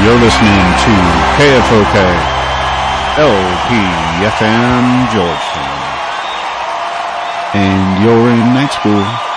You're listening to KFOK LPFM Georgetown. And you're in night school.